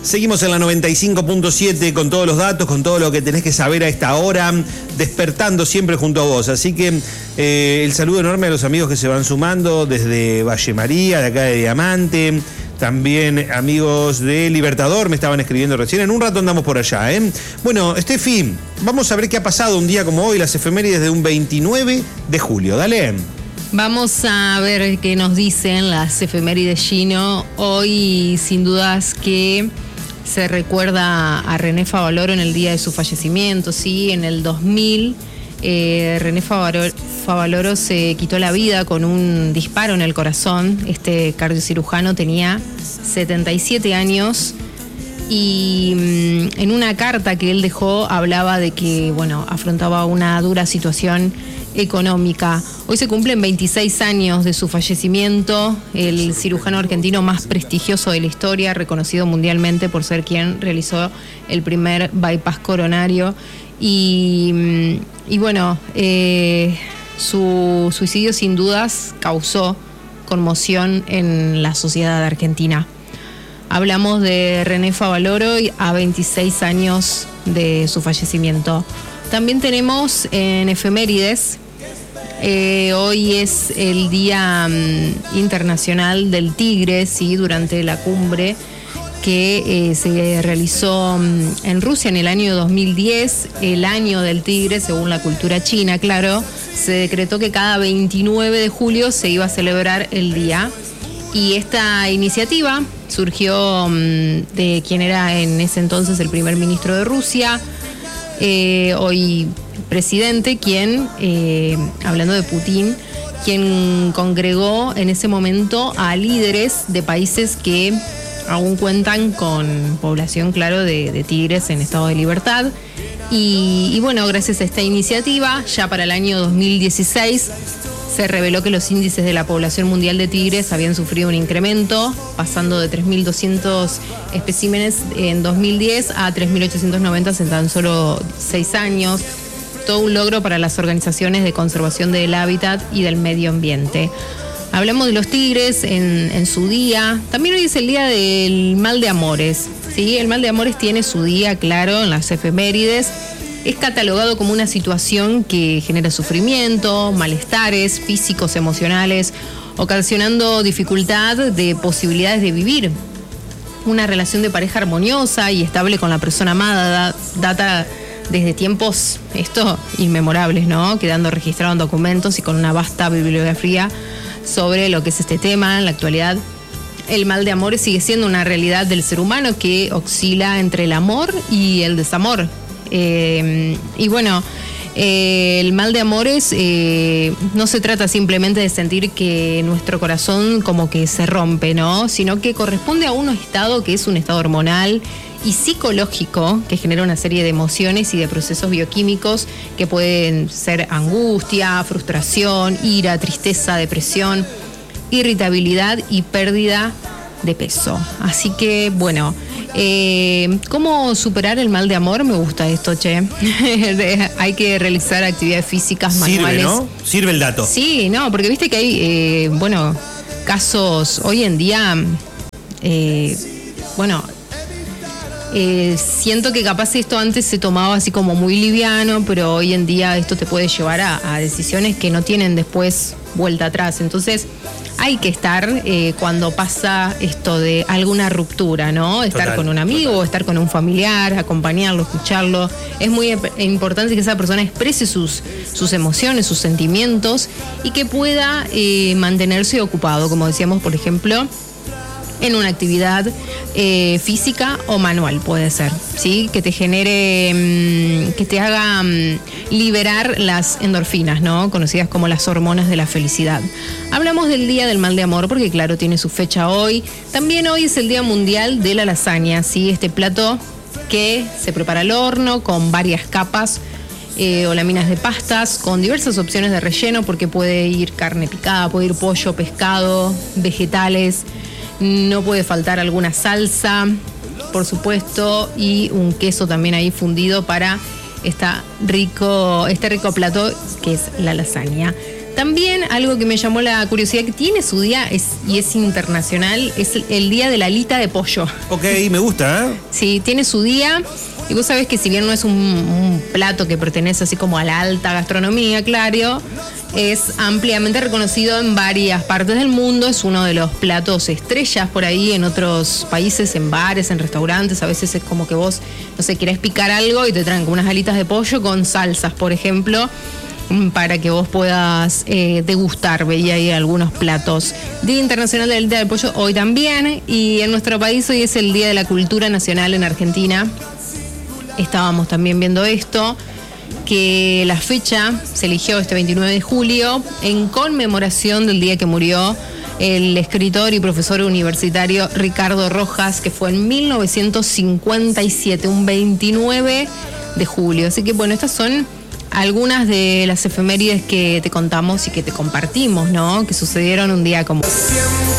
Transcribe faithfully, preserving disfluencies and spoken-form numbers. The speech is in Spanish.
Seguimos en la noventa y cinco punto siete con todos los datos, con todo lo que tenés que saber a esta hora, despertando siempre junto a vos. Así que eh, el saludo enorme a los amigos que se van sumando desde Valle María, de acá de Diamante, también amigos de Libertador me estaban escribiendo recién. En un rato andamos por allá, ¿eh? Bueno, Steffi, vamos a ver qué ha pasado un día como hoy, las efemérides de un veintinueve de julio. Dale. Vamos a ver qué nos dicen las efemérides, Gino. Hoy, sin dudas, que se recuerda a René Favaloro en el día de su fallecimiento, ¿sí? En el dos mil, eh, René Favaloro, Favaloro se quitó la vida con un disparo en el corazón. Este cardiocirujano tenía setenta y siete años y mmm, en una carta que él dejó hablaba de que, bueno, afrontaba una dura situación económica. Hoy se cumplen veintiséis años de su fallecimiento, el cirujano argentino más prestigioso de la historia, reconocido mundialmente por ser quien realizó el primer bypass coronario. Y, y bueno, eh, su suicidio sin dudas causó conmoción en la sociedad argentina. Hablamos de René Favaloro a veintiséis años de su fallecimiento. También tenemos en efemérides, Eh, hoy es el Día um, Internacional del Tigre, ¿sí? Durante la cumbre que eh, se realizó um, en Rusia en el año dos mil diez, el año del tigre, según la cultura china, claro, se decretó que cada veintinueve de julio se iba a celebrar el día. Y esta iniciativa surgió um, de quien era en ese entonces el primer ministro de Rusia, eh, hoy presidente, quien, eh, hablando de Putin, quien congregó en ese momento a líderes de países que aún cuentan con población, claro, de, de tigres en estado de libertad. Y, y bueno, gracias a esta iniciativa, ya para el año dos mil dieciséis se reveló que los índices de la población mundial de tigres habían sufrido un incremento, pasando de tres mil doscientos especímenes en dos mil diez a tres mil ochocientos noventa en tan solo seis años. Todo un logro para las organizaciones de conservación del hábitat y del medio ambiente. Hablamos de los tigres en, en su día. También hoy es el día del mal de amores, ¿sí? El mal de amores tiene su día, claro, en las efemérides. Es catalogado como una situación que genera sufrimiento, malestares físicos, emocionales, ocasionando dificultad de posibilidades de vivir una relación de pareja armoniosa y estable con la persona amada. Data desde tiempos, esto, inmemorables, ¿no? Quedando registrado en documentos y con una vasta bibliografía sobre lo que es este tema. En la actualidad, el mal de amores sigue siendo una realidad del ser humano que oscila entre el amor y el desamor. Eh, y bueno, eh, el mal de amores eh, no se trata simplemente de sentir que nuestro corazón como que se rompe, ¿no? Sino que corresponde a un estado que es un estado hormonal y psicológico que genera una serie de emociones y de procesos bioquímicos que pueden ser angustia, frustración, ira, tristeza, depresión, irritabilidad y pérdida de peso. Así que, bueno, eh, ¿cómo superar el mal de amor? Me gusta esto, che. Hay que realizar actividades físicas, manuales. Sirve, ¿no? Sirve el dato. Sí, no, porque viste que hay, eh, bueno, casos hoy en día, eh, bueno... Eh, siento que capaz esto antes se tomaba así como muy liviano, pero hoy en día esto te puede llevar a, a decisiones que no tienen después vuelta atrás. Entonces hay que estar eh, cuando pasa esto de alguna ruptura, ¿no? Estar total, con un amigo total. O estar con un familiar, acompañarlo, escucharlo. Es muy importante que esa persona exprese sus, sus emociones, sus sentimientos y que pueda eh, mantenerse ocupado, como decíamos, por ejemplo, en una actividad eh, física o manual, puede ser, ¿sí? Que te genere, mmm, que te haga mmm, liberar las endorfinas, ¿no? Conocidas como las hormonas de la felicidad. Hablamos del Día del Mal de Amor porque, claro, tiene su fecha hoy. También hoy es el Día Mundial de la Lasaña, ¿sí? Este plato que se prepara al horno con varias capas eh, o láminas de pastas, con diversas opciones de relleno, porque puede ir carne picada, puede ir pollo, pescado, vegetales. No puede faltar alguna salsa, por supuesto, y un queso también ahí fundido para esta rico, este rico plato que es la lasaña. También algo que me llamó la curiosidad, que tiene su día es, y es internacional, es el día de la alita de pollo. Ok, me gusta, ¿eh? Sí, tiene su día. Y vos sabés que si bien no es un, un plato que pertenece así como a la alta gastronomía, claro, es ampliamente reconocido en varias partes del mundo. Es uno de los platos estrellas por ahí en otros países, en bares, en restaurantes. A veces es como que vos, no sé, querés picar algo y te traen como unas alitas de pollo con salsas, por ejemplo, para que vos puedas eh, degustar. Veía ahí algunos platos. Día Internacional de la Alita del Pollo hoy también. Y en nuestro país hoy es el Día de la Cultura Nacional en Argentina. Estábamos también viendo esto, que la fecha se eligió este veintinueve de julio en conmemoración del día que murió el escritor y profesor universitario Ricardo Rojas, que fue en mil novecientos cincuenta y siete, un veintinueve de julio. Así que bueno, estas son algunas de las efemérides que te contamos y que te compartimos, ¿no? Que sucedieron un día como...